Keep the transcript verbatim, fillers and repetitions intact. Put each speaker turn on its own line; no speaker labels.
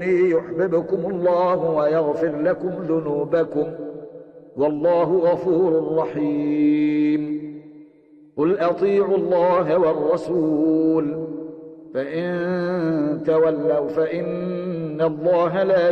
تطيعوني يحببكم الله ويغفر لكم ذنوبكم والله غفور رحيم. قل أطيعوا الله والرسول فإن تولوا فإن الله لا